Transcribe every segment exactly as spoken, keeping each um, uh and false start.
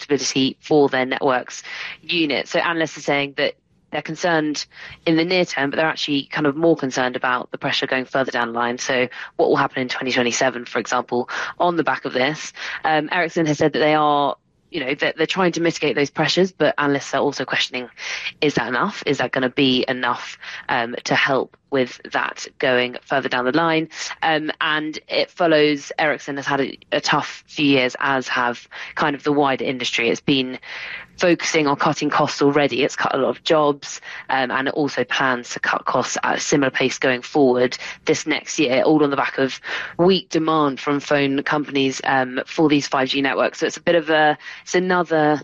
profitability for their networks unit. So analysts are saying that they're concerned in the near term, but they're actually kind of more concerned about the pressure going further down the line. So what will happen in twenty twenty-seven, for example, on the back of this? Um, Ericsson has said that they are, you know, that they're trying to mitigate those pressures, but analysts are also questioning, is that enough? Is that going to be enough um, to help with that going further down the line? Um, and it follows, Ericsson has had a, a tough few years, as have kind of the wider industry. It's been focusing on cutting costs already. It's cut a lot of jobs, um, and it also plans to cut costs at a similar pace going forward this next year, all on the back of weak demand from phone companies um, for these five G networks. So it's a bit of a, it's another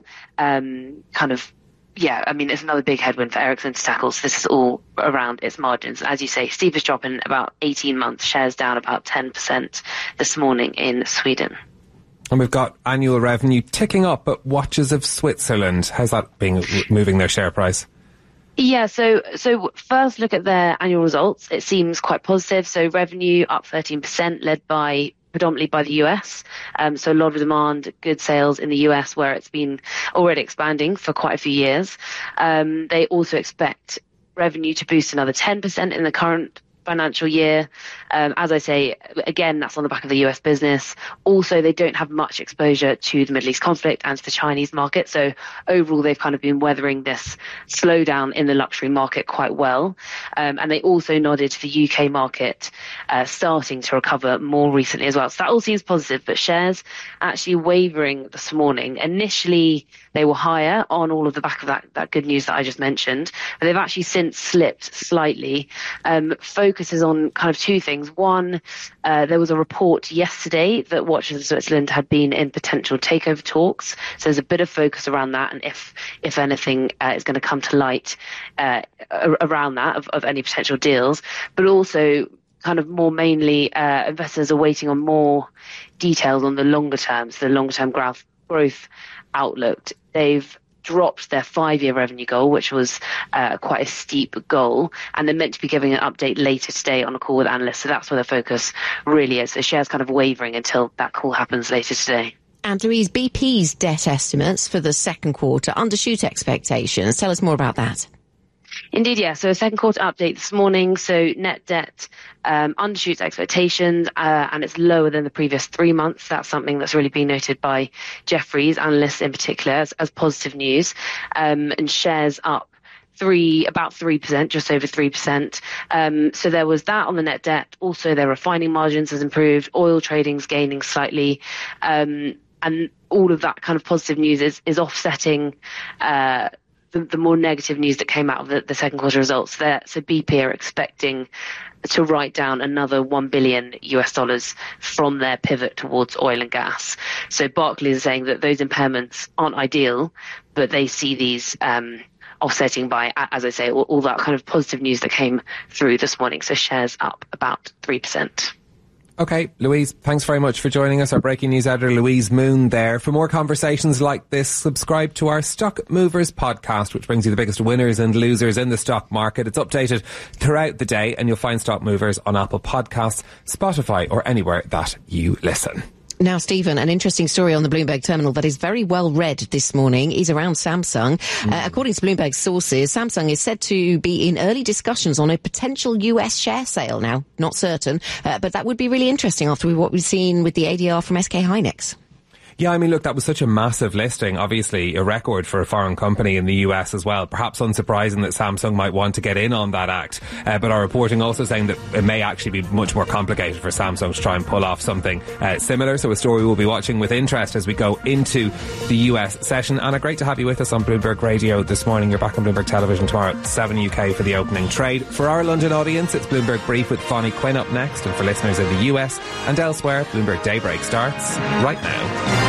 um, kind of, yeah, I mean, it's another big headwind for Ericsson to tackle. So this is all around its margins. As you say, steepest drop in about eighteen months, shares down about ten percent this morning in Sweden. And we've got annual revenue ticking up at Watches of Switzerland. How's that being moving their share price? Yeah, so so first look at their annual results. It seems quite positive. So revenue up thirteen percent, led by predominantly by the U S. Um, so a lot of demand, good sales in the U S, where it's been already expanding for quite a few years. Um, they also expect revenue to boost another ten percent in the current financial year. Um, as I say, again, that's on the back of the U S business. Also, they don't have much exposure to the Middle East conflict and to the Chinese market. So overall, they've kind of been weathering this slowdown in the luxury market quite well. Um, and they also nodded to the U K market uh, starting to recover more recently as well. So that all seems positive, but shares actually wavering this morning. Initially, they were higher on all of the back of that, that good news that I just mentioned, but they've actually since slipped slightly. Um, focuses on kind of two things. One, uh, there was a report yesterday that Watches of Switzerland had been in potential takeover talks. So there's a bit of focus around that, and if if anything uh, is going to come to light uh, around that of, of any potential deals, but also kind of more mainly uh, investors are waiting on more details on the longer terms, the longer term growth growth outlook. They've dropped their five-year revenue goal, which was uh, quite a steep goal, and they're meant to be giving an update later today on a call with analysts. So that's where the focus really is. The shares kind of wavering until that call happens later today. And Louise, B P's debt estimates for the second quarter undershoot expectations. Tell us more about that. Indeed, yeah. So a second quarter update this morning. So net debt um, undershoots expectations, uh, and it's lower than the previous three months. That's something that's really been noted by Jefferies, analysts in particular, as, as positive news. Um, and shares up three, about three percent, just over three percent. Um, so there was that on the net debt. Also, their refining margins has improved. Oil trading's gaining slightly. Um, and all of that kind of positive news is, is offsetting uh The, the more negative news that came out of the, the second quarter results there. So B P are expecting to write down another one billion U S dollars from their pivot towards oil and gas. So Barclays is saying that those impairments aren't ideal, but they see these um, offsetting by, as I say, all, all that kind of positive news that came through this morning. So shares up about three percent. Okay, Louise, thanks very much for joining us. Our breaking news editor, Louise Moon, there. For more conversations like this, subscribe to our Stock Movers podcast, which brings you the biggest winners and losers in the stock market. It's updated throughout the day, and you'll find Stock Movers on Apple Podcasts, Spotify, or anywhere that you listen. Now, Stephen, an interesting story on the Bloomberg terminal that is very well read this morning is around Samsung. Mm. Uh, according to Bloomberg sources, Samsung is said to be in early discussions on a potential U S share sale. Now, not certain, uh, but that would be really interesting after what we've seen with the A D R from S K Hynix. Yeah, I mean, look, that was such a massive listing, obviously a record for a foreign company in the U S as well. Perhaps unsurprising that Samsung might want to get in on that act. Uh, but our reporting also saying that it may actually be much more complicated for Samsung to try and pull off something uh, similar. So a story we'll be watching with interest as we go into the U S session. Anna, great to have you with us on Bloomberg Radio this morning. You're back on Bloomberg Television tomorrow at seven U K for the opening trade. For our London audience, it's Bloomberg Brief with Fonnie Quinn up next. And for listeners in the U S and elsewhere, Bloomberg Daybreak starts right now.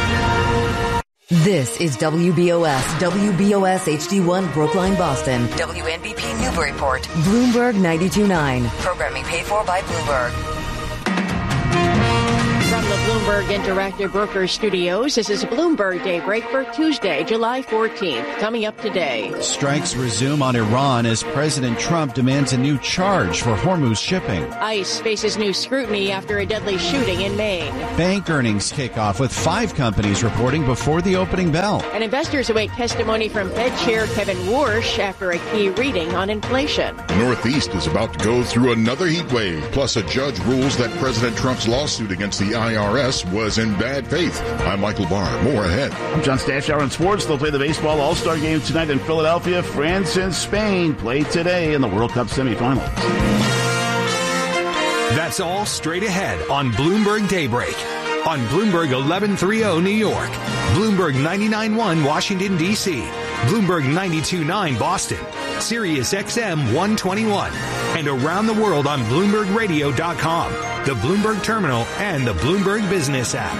This is W B O S, W B O S H D one Brookline, Boston. W N B P Newburyport. Bloomberg ninety-two point nine. Programming paid for by Bloomberg. From the Bloomberg Bloomberg Interactive Brokers Studios. This is Bloomberg Daybreak for Tuesday, July fourteenth. Coming up today. Strikes resume on Iran as President Trump demands a new charge for Hormuz shipping. ICE faces new scrutiny after a deadly shooting in Maine. Bank earnings kick off with five companies reporting before the opening bell. And investors await testimony from Fed Chair Kevin Warsh after a key reading on inflation. The Northeast is about to go through another heat wave. Plus, a judge rules that President Trump's lawsuit against the I R S was in bad faith. I'm Michael Barr. More ahead. I'm John Stashower in sports. They'll play the baseball All-Star game tonight in Philadelphia. France and Spain play today in the World Cup semifinals. That's all straight ahead on Bloomberg Daybreak. On Bloomberg eleven thirty New York, Bloomberg ninety-nine point one Washington, D C, Bloomberg ninety-two point nine Boston, Sirius X M one twenty-one, and around the world on Bloomberg Radio dot com, the Bloomberg Terminal, and the Bloomberg Business app.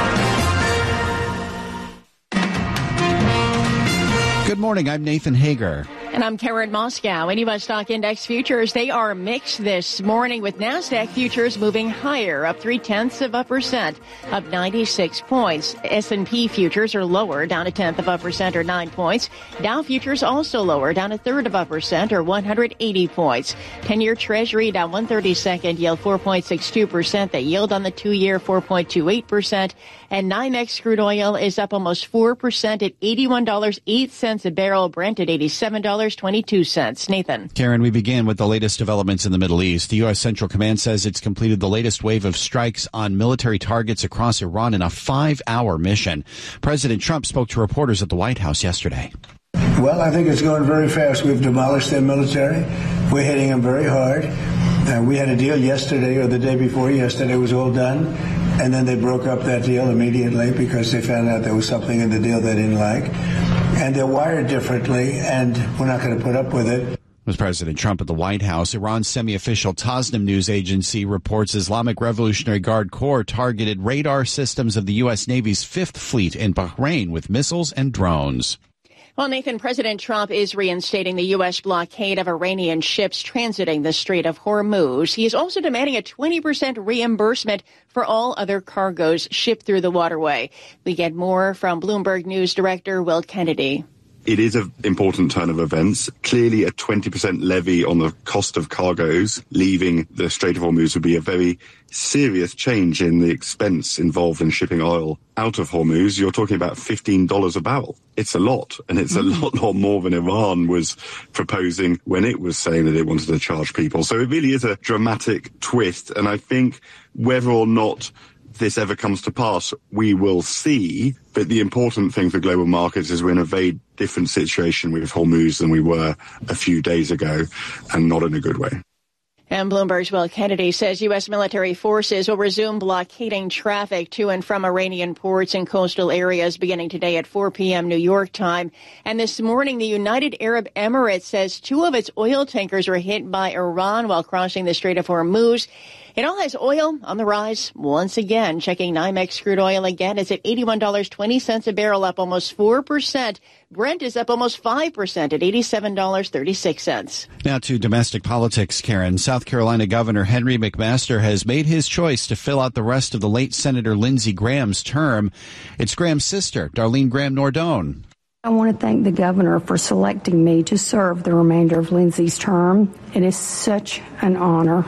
Good morning. I'm Nathan Hager. And I'm Karen Moscow. In U S stock index futures, they are mixed this morning with NASDAQ futures moving higher, up three-tenths of a percent, up ninety-six points. S and P futures are lower, down a tenth of a percent or nine points. Dow futures also lower, down a third of a percent or one hundred eighty points. ten-year Treasury down one thirty-second, yield four point six two percent. The yield on the two-year four point two eight percent. And NYMEX crude oil is up almost four percent at eighty-one dollars and eight cents a barrel. Brent at eighty-seven dollars and twenty-two cents. Nathan. Karen, we begin with the latest developments in the Middle East. The U S. Central Command says it's completed the latest wave of strikes on military targets across Iran in a five-hour mission. President Trump spoke to reporters at the White House yesterday. Well, I think it's going very fast. We've demolished their military. We're hitting them very hard. Uh, we had a deal yesterday or the day before yesterday. It was all done. And then they broke up that deal immediately because they found out there was something in the deal they didn't like. And they're wired differently, and we're not going to put up with it. With President Trump at the White House, Iran's semi-official Tasnim news agency reports Islamic Revolutionary Guard Corps targeted radar systems of the U S. Navy's Fifth Fleet in Bahrain with missiles and drones. Well, Nathan, President Trump is reinstating the U S blockade of Iranian ships transiting the Strait of Hormuz. He is also demanding a twenty percent reimbursement for all other cargoes shipped through the waterway. We get more from Bloomberg News Director Will Kennedy. It is an important turn of events. Clearly, a twenty percent levy on the cost of cargoes leaving the Strait of Hormuz would be a very serious change in the expense involved in shipping oil out of Hormuz. You're talking about fifteen dollars a barrel. It's a lot, and it's mm. a lot, lot more than Iran was proposing when it was saying that it wanted to charge people. So it really is a dramatic twist, and I think whether or not this ever comes to pass, we will see. But the important thing for global markets is we're in a very different situation with Hormuz than we were a few days ago, and not in a good way. And Bloomberg's Will Kennedy says U S military forces will resume blockading traffic to and from Iranian ports and coastal areas beginning today at four p.m. New York time. And this morning, the United Arab Emirates says two of its oil tankers were hit by Iran while crossing the Strait of Hormuz. It all has oil on the rise once again. Checking NYMEX crude oil again, it's at eighty-one dollars and twenty cents a barrel, up almost four percent. Brent is up almost five percent at eighty-seven dollars and thirty-six cents. Now to domestic politics, Karen. South Carolina Governor Henry McMaster has made his choice to fill out the rest of the late Senator Lindsey Graham's term. It's Graham's sister, Darlene Graham Nordone. I want to thank the governor for selecting me to serve the remainder of Lindsey's term. It is such an honor.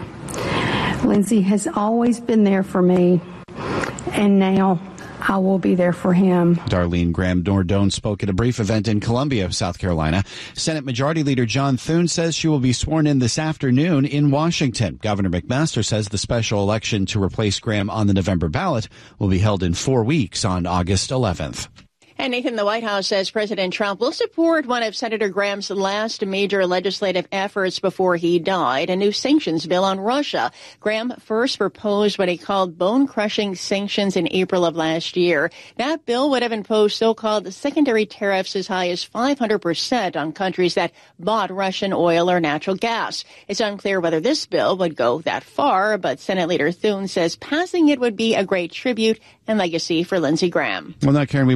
Lindsey has always been there for me, and now I will be there for him. Darlene Graham Nordone spoke at a brief event in Columbia, South Carolina. Senate Majority Leader John Thune says she will be sworn in this afternoon in Washington. Governor McMaster says the special election to replace Graham on the November ballot will be held in four weeks on August eleventh. And Nathan, the White House says President Trump will support one of Senator Graham's last major legislative efforts before he died, a new sanctions bill on Russia. Graham first proposed what he called bone-crushing sanctions in April of last year. That bill would have imposed so-called secondary tariffs as high as five hundred percent on countries that bought Russian oil or natural gas. It's unclear whether this bill would go that far, but Senate Leader Thune says passing it would be a great tribute and legacy for Lindsey Graham. Well, now, Karen, we want to update you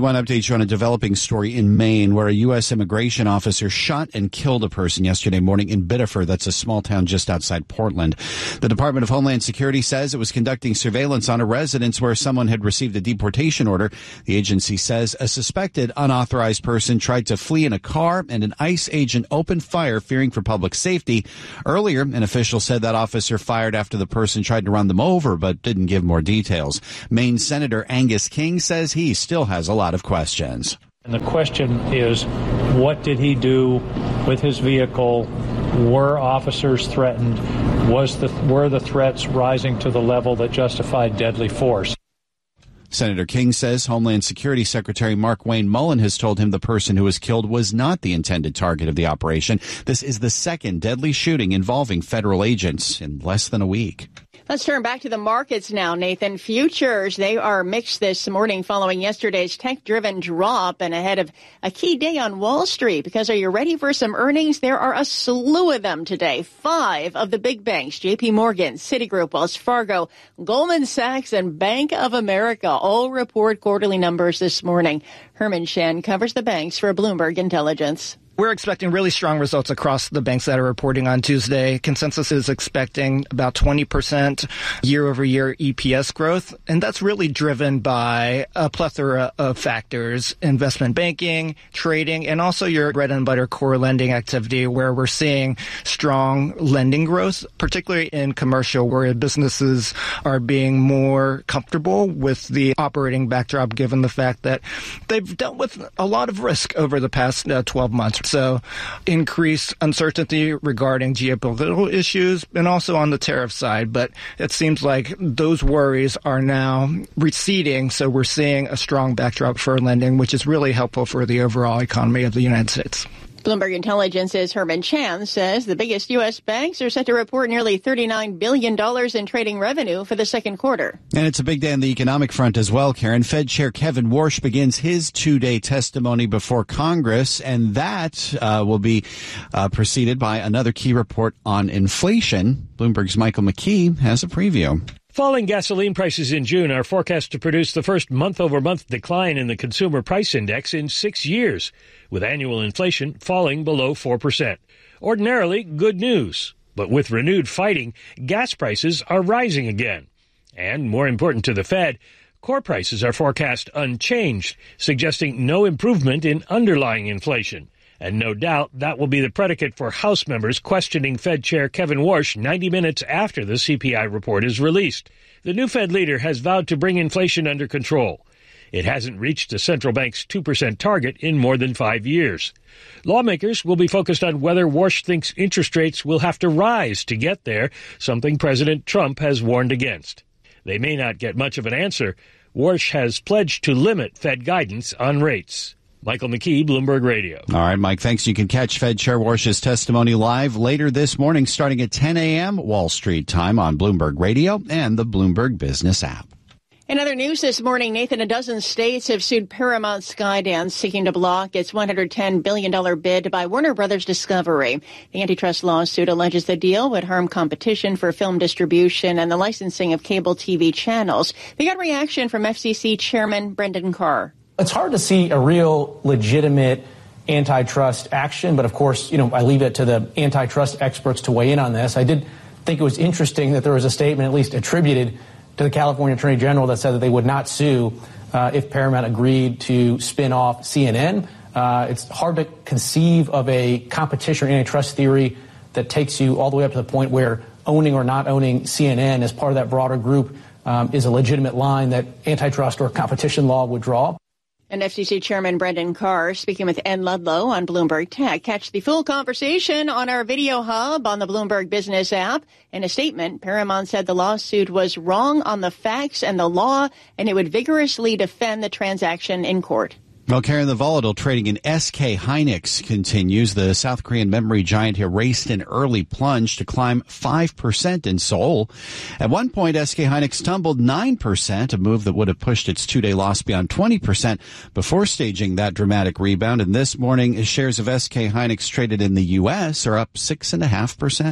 you on a developing story in Maine where a U S immigration officer shot and killed a person yesterday morning in Biddeford. That's a small town just outside Portland. The Department of Homeland Security says it was conducting surveillance on a residence where someone had received a deportation order. The agency says a suspected unauthorized person tried to flee in a car and an ICE agent opened fire fearing for public safety. Earlier, an official said that officer fired after the person tried to run them over but didn't give more details. Maine Senator Angus King says he still has a lot of questions. And the question is, what did he do with his vehicle? Were officers threatened? Was the, were the threats rising to the level that justified deadly force? Senator King says Homeland Security Secretary Markwayne Mullin has told him the person who was killed was not the intended target of the operation. This is the second deadly shooting involving federal agents in less than a week. Let's turn back to the markets now, Nathan. Futures, they are mixed this morning following yesterday's tech-driven drop and ahead of a key day on Wall Street. Because are you ready for some earnings? There are a slew of them today. Five of the big banks, J P Morgan, Citigroup, Wells Fargo, Goldman Sachs, and Bank of America all report quarterly numbers this morning. Herman Shan covers the banks for Bloomberg Intelligence. We're expecting really strong results across the banks that are reporting on Tuesday. Consensus is expecting about twenty percent year-over-year E P S growth, and that's really driven by a plethora of factors: investment banking, trading, and also your bread-and-butter core lending activity, where we're seeing strong lending growth, particularly in commercial, where businesses are being more comfortable with the operating backdrop, given the fact that they've dealt with a lot of risk over the past uh, twelve months. So increased uncertainty regarding geopolitical issues and also on the tariff side. But it seems like those worries are now receding. So we're seeing a strong backdrop for lending, which is really helpful for the overall economy of the United States. Bloomberg Intelligence's Herman Chan says the biggest U S banks are set to report nearly thirty-nine billion dollars in trading revenue for the second quarter. And it's a big day on the economic front as well, Karen. Fed Chair Kevin Warsh begins his two-day testimony before Congress, and that uh, will be uh, preceded by another key report on inflation. Bloomberg's Michael McKee has a preview. Falling gasoline prices in June are forecast to produce the first month-over-month decline in the Consumer Price Index in six years, with annual inflation falling below four percent. Ordinarily, good news. But with renewed fighting, gas prices are rising again. And more important to the Fed, core prices are forecast unchanged, suggesting no improvement in underlying inflation. And no doubt that will be the predicate for House members questioning Fed Chair Kevin Warsh ninety minutes after the C P I report is released. The new Fed leader has vowed to bring inflation under control. It hasn't reached the central bank's two percent target in more than five years. Lawmakers will be focused on whether Warsh thinks interest rates will have to rise to get there, something President Trump has warned against. They may not get much of an answer. Warsh has pledged to limit Fed guidance on rates. Michael McKee, Bloomberg Radio. All right, Mike, thanks. You can catch Fed Chair Warsh's testimony live later this morning starting at ten a.m. Wall Street time on Bloomberg Radio and the Bloomberg Business app. In other news this morning, Nathan, a dozen states have sued Paramount Skydance seeking to block its one hundred ten billion dollars bid by Warner Brothers Discovery. The antitrust lawsuit alleges the deal would harm competition for film distribution and the licensing of cable T V channels. They got reaction from F C C Chairman Brendan Carr. It's hard to see a real legitimate antitrust action, but of course, you know, I leave it to the antitrust experts to weigh in on this. I did think it was interesting that there was a statement at least attributed to the California Attorney General that said that they would not sue uh, if Paramount agreed to spin off C N N. Uh, it's hard to conceive of a competition or antitrust theory that takes you all the way up to the point where owning or not owning C N N as part of that broader group um, is a legitimate line that antitrust or competition law would draw. And F C C Chairman Brendan Carr speaking with Ed Ludlow on Bloomberg Tech. Catch the full conversation on our video hub on the Bloomberg Business app. In a statement, Paramount said the lawsuit was wrong on the facts and the law, and it would vigorously defend the transaction in court. Well, Karen, the volatile trading in S K Hynix continues. The South Korean memory giant here raced an early plunge to climb five percent in Seoul. At one point, S K Hynix tumbled nine percent, a move that would have pushed its two-day loss beyond twenty percent before staging that dramatic rebound. And this morning, shares of S K Hynix traded in the U S are up six point five percent.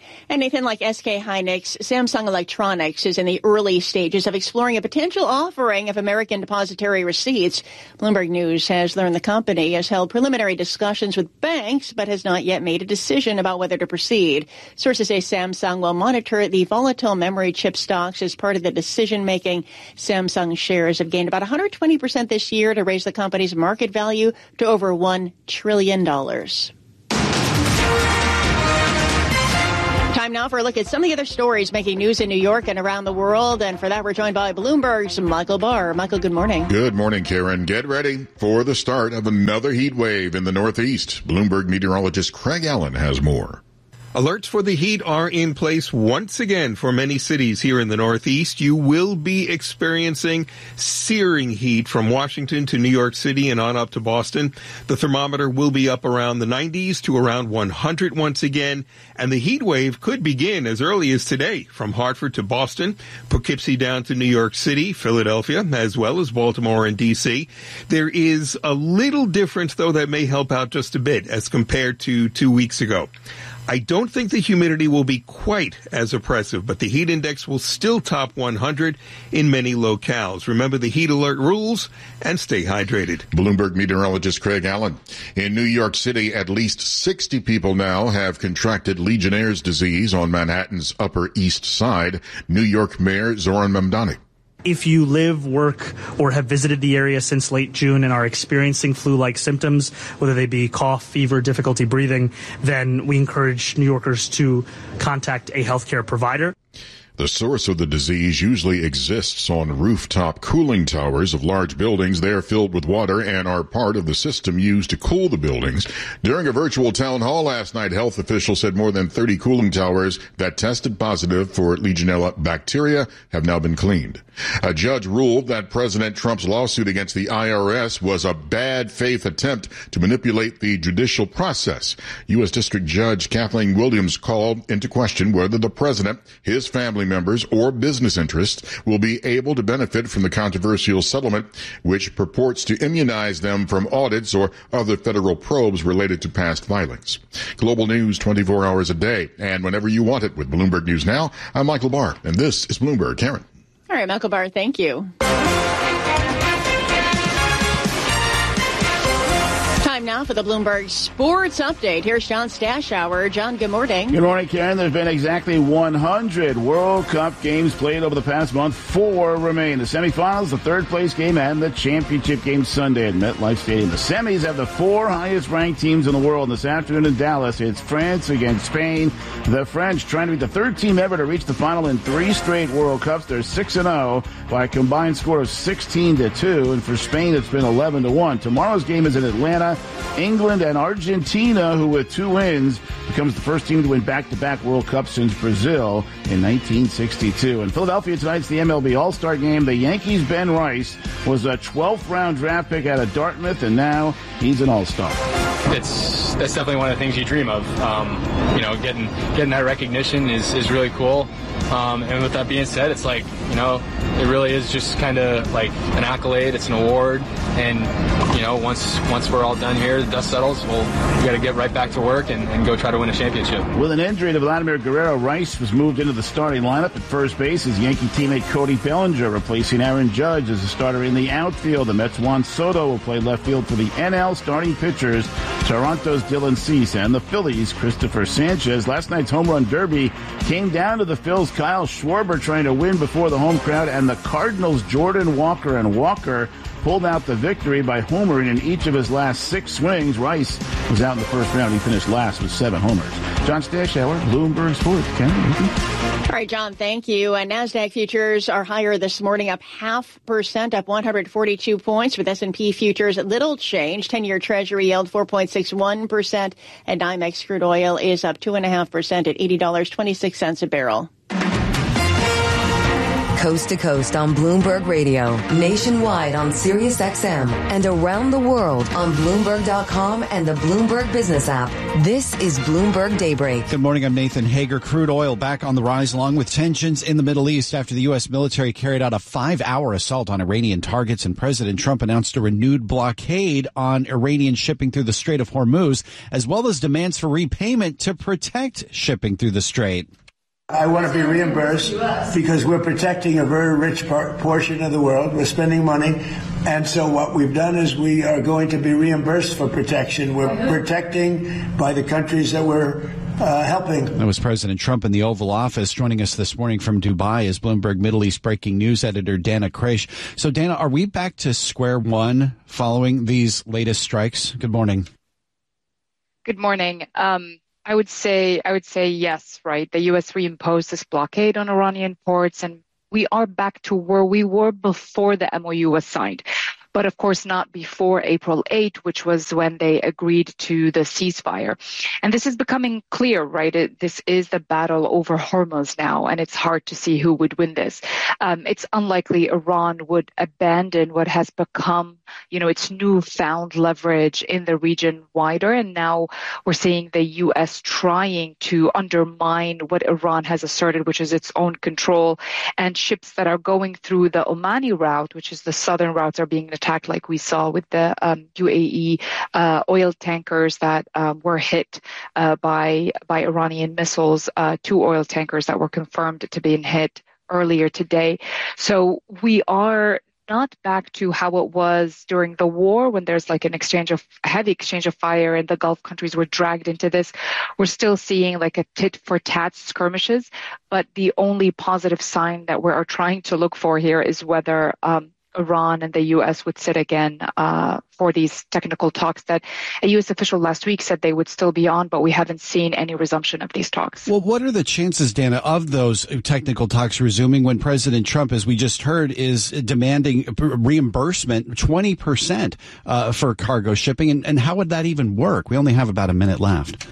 And Nathan, like S K Hynix, Samsung Electronics is in the early stages of exploring a potential offering of American depository receipts. Bloomberg News has learned the company has held preliminary discussions with banks, but has not yet made a decision about whether to proceed. Sources say Samsung will monitor the volatile memory chip stocks as part of the decision-making. Samsung shares have gained about one hundred twenty percent this year to raise the company's market value to over one trillion dollars. Time now for a look at some of the other stories making news in New York and around the world. And for that, we're joined by Bloomberg's Michael Barr. Michael, good morning. Good morning, Karen. Get ready for the start of another heat wave in the Northeast. Bloomberg meteorologist Craig Allen has more. Alerts for the heat are in place once again for many cities here in the Northeast. You will be experiencing searing heat from Washington to New York City and on up to Boston. The thermometer will be up around the nineties to around one hundred once again, and the heat wave could begin as early as today from Hartford to Boston, Poughkeepsie down to New York City, Philadelphia, as well as Baltimore and D C. There is a little difference, though, that may help out just a bit as compared to two weeks ago. I don't think the humidity will be quite as oppressive, but the heat index will still top one hundred in many locales. Remember the heat alert rules and stay hydrated. Bloomberg meteorologist Craig Allen. In New York City, at least sixty people now have contracted Legionnaire's disease on Manhattan's Upper East Side. New York Mayor Zoran Mamdani. If you live, work, or have visited the area since late June and are experiencing flu-like symptoms, whether they be cough, fever, difficulty breathing, then we encourage New Yorkers to contact a healthcare provider. The source of the disease usually exists on rooftop cooling towers of large buildings. They are filled with water and are part of the system used to cool the buildings. During a virtual town hall last night, health officials said more than thirty cooling towers that tested positive for Legionella bacteria have now been cleaned. A judge ruled that President Trump's lawsuit against the I R S was a bad faith attempt to manipulate the judicial process. U S District Judge Kathleen Williams called into question whether the president, his family members, or business interests will be able to benefit from the controversial settlement, which purports to immunize them from audits or other federal probes related to past filings. Global news twenty-four hours a day and whenever you want it with Bloomberg News Now. I'm Michael Barr, and this is Bloomberg. Karen. All right, Michael Barr, thank you. Time now for the Bloomberg Sports Update. Here's John Stashower. John, good morning. Good morning, Karen. There's been exactly one hundred World Cup games played over the past month. Four remain. The semifinals, the third-place game, and the championship game Sunday at MetLife Stadium. The semis have the four highest-ranked teams in the world. This afternoon in Dallas, it's France against Spain. The French trying to be the third team ever to reach the final in three straight World Cups. They're six and oh by a combined score of sixteen to two, and for Spain, it's been eleven to one. Tomorrow's game is in Atlanta. England and Argentina, who with two wins becomes the first team to win back-to-back World Cups since Brazil in nineteen sixty-two. In Philadelphia tonight's the M L B All-Star Game. The Yankees' Ben Rice was a twelfth round draft pick out of Dartmouth, and now he's an All-Star. It's that's definitely one of the things you dream of. Um, you know, getting getting that recognition is, is really cool. Um, and with that being said, it's like, you know, it really is just kind of like an accolade. It's an award. And, you know, once once we're all done here, the dust settles, we'll we got to get right back to work and, and go try to win a championship. With an injury to Vladimir Guerrero, Rice was moved into the starting lineup at first base. His Yankee teammate Cody Bellinger replacing Aaron Judge as a starter in the outfield. The Mets' Juan Soto will play left field for the N L starting pitchers, Toronto's Dylan Cease and the Phillies' Christopher Sanchez. Last night's home run derby came down to the Phils' Kyle Schwarber trying to win before the home crowd, and the Cardinals' Jordan Walker, and Walker pulled out the victory by homering in each of his last six swings. Rice was out in the first round. He finished last with seven homers. John Stashower, Bloomberg Sports. Ken, all right, John, thank you. And NASDAQ futures are higher this morning, up half percent, up one hundred forty-two points, with S and P futures little change. ten-year Treasury yield four point six one percent, and NYMEX crude oil is up two point five percent at eighty dollars and twenty-six cents a barrel. Coast to coast on Bloomberg Radio, nationwide on Sirius X M, and around the world on Bloomberg dot com and the Bloomberg Business app. This is Bloomberg Daybreak. Good morning, I'm Nathan Hager. Crude oil back on the rise along with tensions in the Middle East after the U S military carried out a five-hour assault on Iranian targets, and President Trump announced a renewed blockade on Iranian shipping through the Strait of Hormuz, as well as demands for repayment to protect shipping through the strait. I want to be reimbursed because we're protecting a very rich par- portion of the world. We're spending money. And so what we've done is we are going to be reimbursed for protection. We're protecting by the countries that we're uh, helping. That was President Trump in the Oval Office. Joining us this morning from Dubai is Bloomberg Middle East breaking news editor Dana Kraish. So, Dana, are we back to square one following these latest strikes? Good morning. Good morning. Um, I would say I would say yes, right? The U S reimposed this blockade on Iranian ports, and we are back to where we were before the M O U was signed. But of course not before April eighth, which was when they agreed to the ceasefire. And this is becoming clear, right? It, this is the battle over Hormuz now, and it's hard to see who would win this. Um, it's unlikely Iran would abandon what has become, you know, its newfound leverage in the region wider. And now we're seeing the U S trying to undermine what Iran has asserted, which is its own control. And ships that are going through the Omani route, which is the southern routes, are being attacked, like we saw with the um, U A E uh, oil tankers that um, were hit uh, by by Iranian missiles, uh, two oil tankers that were confirmed to be hit earlier today. So we are not back to how it was during the war, when there's like an exchange of heavy exchange of fire and the Gulf countries were dragged into this. We're still seeing like a tit for tat skirmishes, but the only positive sign that we are trying to look for here is whether um, Iran and the U S would sit again uh, for these technical talks that a U S official last week said they would still be on, but we haven't seen any resumption of these talks. Well, what are the chances, Dana, of those technical talks resuming when President Trump, as we just heard, is demanding reimbursement twenty percent uh, for cargo shipping? And, and how would that even work? We only have about a minute left.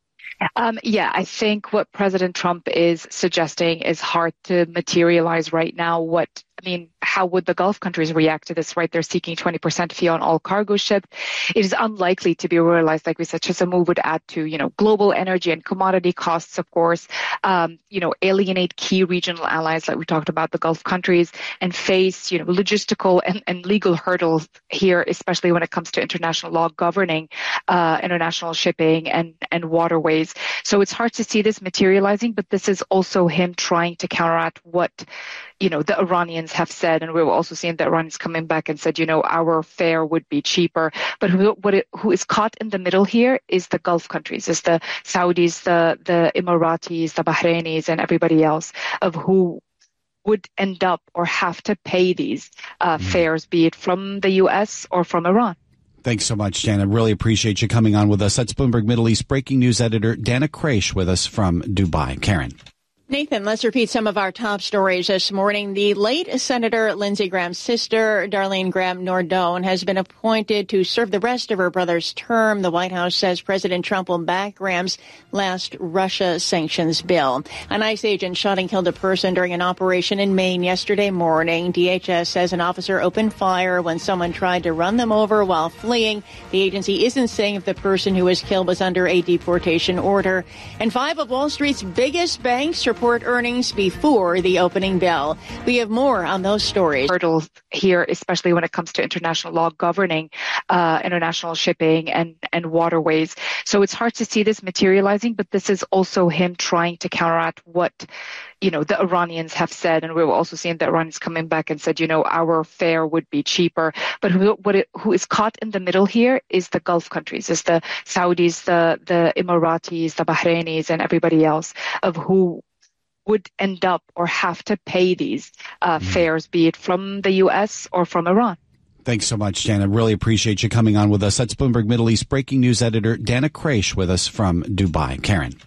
Um, yeah, I think what President Trump is suggesting is hard to materialize right now. What I mean, how would the Gulf countries react to this, right? They're seeking twenty percent fee on all cargo shipped. It is unlikely to be realized, like we said. Just a move would add to, you know, global energy and commodity costs, of course, um, you know, alienate key regional allies, like we talked about, the Gulf countries, and face, you know, logistical and, and legal hurdles here, especially when it comes to international law governing uh, international shipping and, and waterways. So it's hard to see this materializing, but this is also him trying to counteract what, you know, the Iranians have said, and we were also seeing the Iranians coming back and said, you know, our fare would be cheaper. But who, what it, who is caught in the middle here is the Gulf countries, is the Saudis, the, the Emiratis, the Bahrainis, and everybody else, of who would end up or have to pay these uh, mm. fares, be it from the U S or from Iran. Thanks so much, Dana. Really appreciate you coming on with us. That's Bloomberg Middle East breaking news editor Dana Kraish with us from Dubai. Karen. Nathan, let's repeat some of our top stories this morning. The late Senator Lindsey Graham's sister, Darlene Graham Nordone, has been appointed to serve the rest of her brother's term. The White House says President Trump will back Graham's last Russia sanctions bill. An ICE agent shot and killed a person during an operation in Maine yesterday morning. D H S says an officer opened fire when someone tried to run them over while fleeing. The agency isn't saying if the person who was killed was under a deportation order. And five of Wall Street's biggest banks report earnings before the opening bell. We have more on those stories. Hurdles here, especially when it comes to international law governing uh, international shipping and, and waterways. So it's hard to see this materializing, but this is also him trying to counteract what, you know, the Iranians have said. And we were also seeing the Iranians coming back and said, you know, our fare would be cheaper. But who, what it, who is caught in the middle here is the Gulf countries, is the Saudis, the, the Emiratis, the Bahrainis, and everybody else, of who would end up or have to pay these uh, mm. fares, be it from the U S or from Iran. Thanks so much, Dana. Really appreciate you coming on with us. That's Bloomberg Middle East breaking news editor Dana Kraish with us from Dubai. Karen.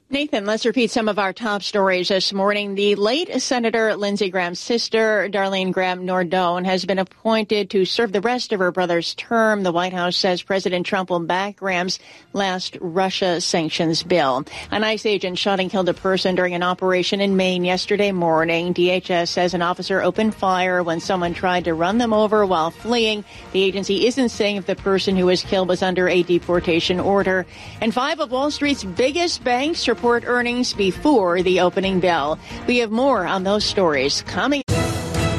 Nathan, let's repeat some of our top stories this morning. The late Senator Lindsey Graham's sister, Darlene Graham Nordone, has been appointed to serve the rest of her brother's term. The White House says President Trump will back Graham's last Russia sanctions bill. An ICE agent shot and killed a person during an operation in Maine yesterday morning. D H S says an officer opened fire when someone tried to run them over while fleeing. The agency isn't saying if the person who was killed was under a deportation order. And five of Wall Street's biggest banks report earnings before the opening bell. We have more on those stories coming.